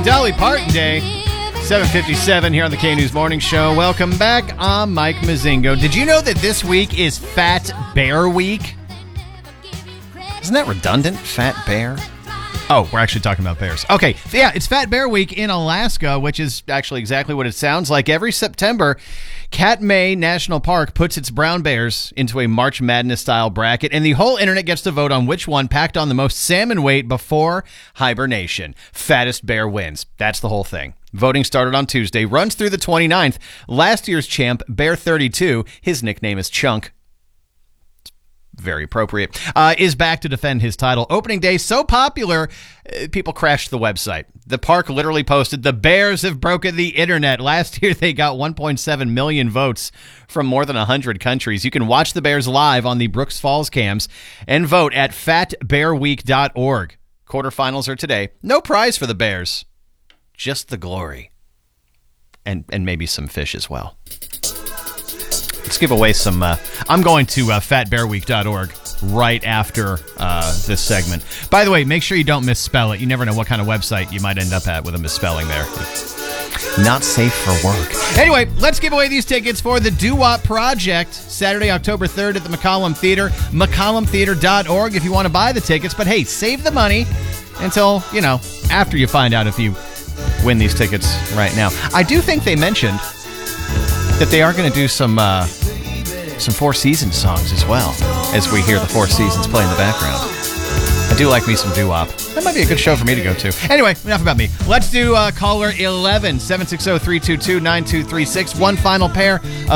Dolly Parton Day. 7:57 here on the K-News Morning Show. Welcome back. I'm Mike Mazingo. Did you know that this week is Fat Bear Week? Isn't that redundant? Fat Bear? Oh, we're actually talking about bears. Okay, yeah, it's Fat Bear Week in Alaska, which is actually exactly what it sounds like. Every September, Katmai National Park puts its brown bears into a March Madness-style bracket, and the whole internet gets to vote on which one packed on the most salmon weight before hibernation. Fattest bear wins. That's the whole thing. Voting started on Tuesday, runs through the 29th. Last year's champ, Bear 32, his nickname is Chunk, very appropriate, is back to defend his title. Opening day so popular, people crashed the website. The park literally posted, "The Bears have broken the internet." Last year, they got 1.7 million votes from more than 100 countries. You can watch the Bears live on the Brooks Falls cams and vote at fatbearweek.org. Quarterfinals are today. No prize for the Bears, just the glory. And maybe some fish as well. Let's give away some... I'm going to fatbearweek.org right after this segment. By the way, make sure you don't misspell it. You never know what kind of website you might end up at with a misspelling there. Not safe for work. Anyway, let's give away these tickets for the Doo-Wop Project, Saturday, October 3rd at the McCollum Theater, mccollumtheater.org if you want to buy the tickets. But hey, save the money until, after you find out if you win these tickets right now. I do think they mentioned that they are going to do some Four Seasons songs as well, as we hear the Four Seasons play in the background. I do like me some doo-wop. That might be a good show for me to go to. Anyway, enough about me. Let's do caller 11, 760-322-9236. One final pair